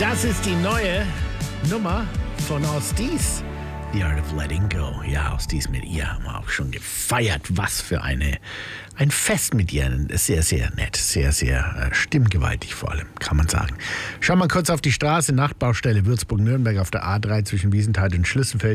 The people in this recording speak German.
Das ist die neue Nummer von Ostis. The Art of Letting Go. Ja, Ostis mit ihr haben wir auch schon gefeiert. Was für ein Fest mit ihr. Sehr, sehr nett. Sehr, sehr stimmgewaltig vor allem, kann man sagen. Schauen wir kurz auf die Straße. Nachtbaustelle Würzburg-Nürnberg auf der A3 zwischen Wiesenthal und Schlüsselfeld.